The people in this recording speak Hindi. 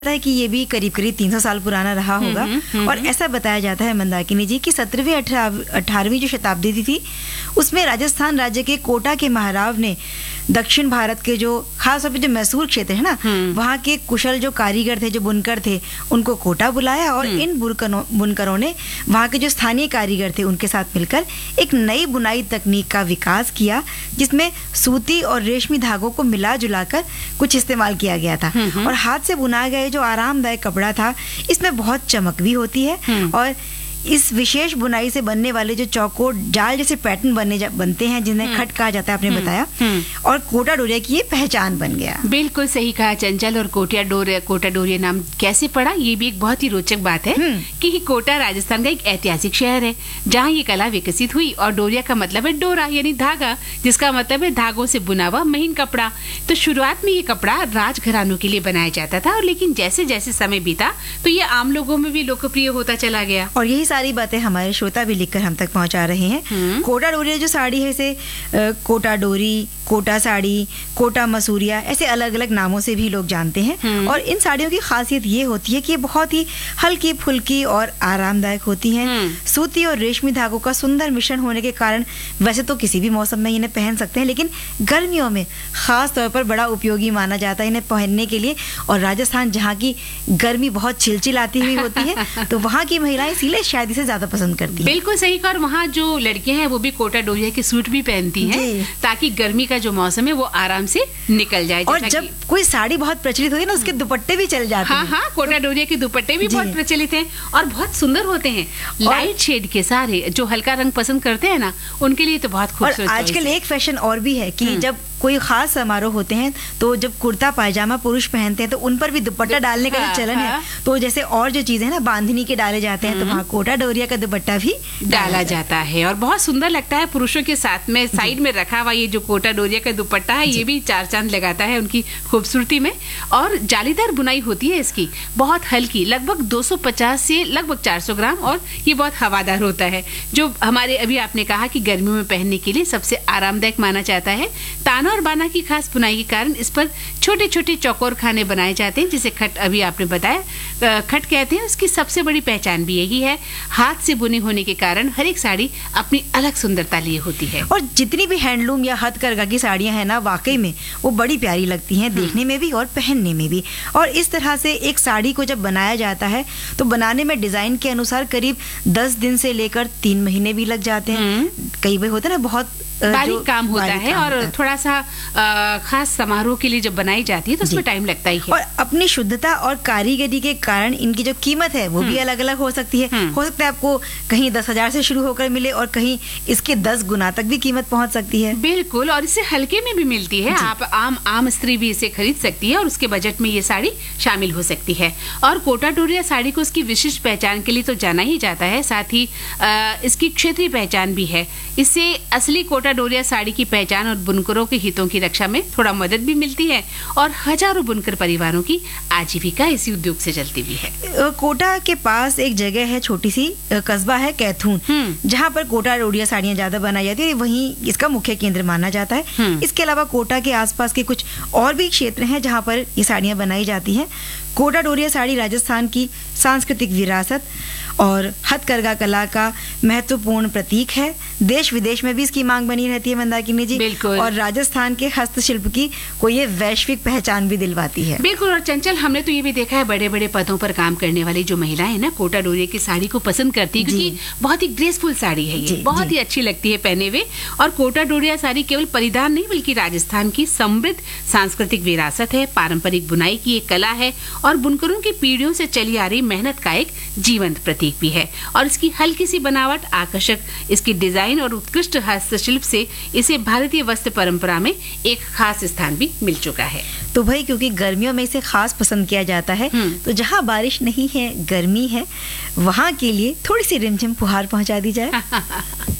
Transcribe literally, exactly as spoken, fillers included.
है कि ये भी करीब करीब तीन सौ साल पुराना रहा होगा। और ऐसा बताया जाता है मंदाकिनी जी कि सत्रहवीं अठारहवीं जो शताब्दी थी उसमें राजस्थान राज्य के कोटा के महाराव ने दक्षिण भारत के जो खास तौर पे जो मैसूर क्षेत्र है ना, वहाँ के कुशल जो कारीगर थे, जो बुनकर थे, उनको कोटा बुलाया और इन बुनकरों बुनकरों ने वहाँ के जो स्थानीय कारीगर थे उनके साथ मिलकर एक नई बुनाई तकनीक का विकास किया, जिसमें सूती और रेशमी धागों को मिला जुला कर कुछ इस्तेमाल किया गया था। और हाथ से बुना गया जो आरामदायक कपड़ा था, इसमें बहुत चमक भी होती है और इस विशेष बुनाई से बनने वाले जो चौकोर जाल जैसे पैटर्न बनने बनते हैं, जिन्हें खट कहा जाता है, आपने बताया, और कोटा डोरिया की ये पहचान बन गया। बिल्कुल सही कहा चंचल। और कोटा डोरिया कोटा डोरिया नाम कैसे पड़ा, ये भी एक बहुत ही रोचक बात है कि कोटा राजस्थान का एक ऐतिहासिक शहर है जहाँ ये कला विकसित हुई। और डोरिया का मतलब है डोरा यानी धागा, जिसका मतलब है धागों से बुना हुआ महीन कपड़ा। तो शुरुआत में ये कपड़ा राजघरानों के लिए बनाया जाता था, और लेकिन जैसे जैसे समय बीता तो ये आम लोगों में भी लोकप्रिय होता चला गया। और यही सारी बातें हमारे श्रोता भी लिखकर हम तक पहुंचा रहे हैं। कोटा डोरिया जो साड़ी है, इसे कोटा डोरी, कोटा साड़ी, कोटा मसूरिया, ऐसे अलग अलग नामों से भी लोग जानते हैं। और इन साड़ियों की खासियत ये होती है कि ये बहुत ही हल्की फुल्की और आरामदायक होती हैं। सूती और रेशमी धागों का सुंदर मिश्रण होने के कारण वैसे तो किसी भी मौसम में इन्हें पहन सकते हैं, लेकिन गर्मियों में खास तौर पर बड़ा उपयोगी माना जाता है इन्हें पहनने के लिए। और राजस्थान जहाँ की गर्मी बहुत चिलचिलाती हुई होती है, तो वहाँ की महिलाएं इसीलिए शायद इसे ज्यादा पसंद करती हैं। बिल्कुल सही कहा। और वहाँ जो लड़कियां हैं वो भी कोटा डोरिया के सूट भी पहनती हैं, ताकि गर्मी का जो मौसम है वो आराम से निकल जाए। और जब कोई साड़ी बहुत प्रचलित होती है ना, उसके दुपट्टे भी चल जाते हाँ, हैं। हाँ, कोटा डोरिया के दुपट्टे भी बहुत प्रचलित हैं और बहुत सुंदर होते हैं। लाइट शेड के सारे जो हल्का रंग पसंद करते हैं ना, उनके लिए तो बहुत खूबसूरत। और आजकल एक फैशन और भी है कि जब कोई खास समारोह होते हैं तो जब कुर्ता पायजामा पुरुष पहनते हैं तो उन पर भी दुपट्टा डालने का जो चलन है, तो जैसे और जो चीजें हैं ना बांधनी के डाले जाते हैं, तो वहाँ कोटा डोरिया का दुपट्टा भी डाला जाता है और बहुत सुंदर लगता है। पुरुषों के साथ में साइड में रखा हुआ ये जो कोटा डोरिया का दुपट्टा है, ये भी चार चांद लगाता है उनकी खूबसूरती में। और जालीदार बुनाई होती है इसकी, बहुत हल्की, लगभग दो सौ पचास से लगभग चार सौ ग्राम, और ये बहुत हवादार होता है, जो हमारे अभी आपने कहा कि गर्मियों में पहनने के लिए सबसे आरामदायक माना जाता है। ताना और बाना की खास बुनाई के कारण इस पर छोटे छोटे चौकोर खाने बनाए जाते हैं, जिसे खट अभी आपने बताया खट कहते हैं। उसकी सबसे बड़ी पहचान भी यही है, हाथ से बुनी होने के कारण हर एक साड़ी अपनी अलग सुंदरता लिए होती है। और जितनी भी हैंडलूम या हथकरघा की साड़ियां हैं ना, वाकई में वो बड़ी प्यारी लगती हैं, देखने में भी और पहनने में भी। और इस तरह से एक साड़ी को जब बनाया जाता है तो बनाने में डिजाइन के अनुसार करीब दस दिन से लेकर तीन महीने भी लग जाते हैं। कई बार होता है ना बहुत बारीक काम होता है, और थोड़ा सा आ, खास समारोह के लिए जब बनाई जाती है तो उसमें टाइम लगता ही है। और अपनी शुद्धता और कारीगरी के कारण इनकी जो कीमत है वो भी अलग अलग हो सकती है। हो सकता है आपको कहीं दस हजार से शुरू होकर मिले और कहीं इसके दस गुना तक भी कीमत पहुंच सकती है। बिल्कुल, और इसे हल्के में भी मिलती है। आप आम आम स्त्री भी इसे खरीद सकती है और उसके बजट में ये साड़ी शामिल हो सकती है। और कोटा डोरिया साड़ी को उसकी विशिष्ट पहचान के लिए तो जाना ही जाता है, साथ ही आ, इसकी क्षेत्रीय पहचान भी है। इससे असली कोटा डोरिया साड़ी की पहचान और बुनकरों के हितों की रक्षा में थोड़ा मदद भी मिलती है, और हजारों बुनकर परिवारों की आजीविका इसी उद्योग से चलती भी है। कोटा के पास एक जगह है, छोटी सी कस्बा है कैथून, जहाँ पर कोटा डोरिया साड़ियाँ ज्यादा बनाई जाती है, वहीं इसका मुख्य केंद्र माना जाता है। इसके अलावा कोटा के आसपास के कुछ और भी क्षेत्र हैं जहाँ पर ये साड़ियाँ बनाई जाती हैं। कोटा डोरिया साड़ी राजस्थान की सांस्कृतिक विरासत और हथकरघा कला का महत्वपूर्ण प्रतीक है। देश विदेश में भी इसकी मांग बनी रहती है मंदाकिनी जी। बिल्कुल। और राजस्थान के हस्तशिल्प की को ये वैश्विक पहचान भी दिलवाती है। बिल्कुल। और चंचल, हमने तो ये भी देखा है बड़े बड़े पदों पर काम करने वाली जो महिलाएं ना, कोटा डोरिया की साड़ी को पसंद करती है, क्योंकि बहुत ही ग्रेसफुल साड़ी है ये, बहुत जी. ही अच्छी लगती है पहने हुए। और कोटा डोरिया साड़ी केवल परिधान नहीं, बल्कि राजस्थान की समृद्ध सांस्कृतिक विरासत है, पारंपरिक बुनाई की एक कला है, और बुनकरों की पीढ़ियों से चली आ रही मेहनत का एक जीवंत प्रतीक भी है। और इसकी हल्की सी बनावट, आकर्षक इसकी डिजाइन और उत्कृष्ट हस्तशिल्प से इसे भारतीय वस्त्र परंपरा में एक खास स्थान भी मिल चुका है। तो भाई, क्योंकि गर्मियों में इसे खास पसंद किया जाता है, तो जहाँ बारिश नहीं है, गर्मी है, वहाँ के लिए थोड़ी सी रिमझिम फुहार पहुंचा दी जाए।